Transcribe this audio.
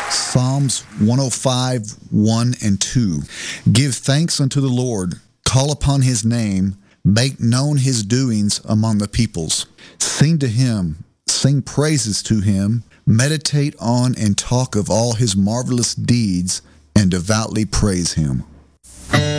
Psalms 105, 1 and 2. Give thanks unto the Lord, call upon his name, make known his doings among the peoples. Sing to him, sing praises to him, meditate on and talk of all his marvelous deeds, and devoutly praise him.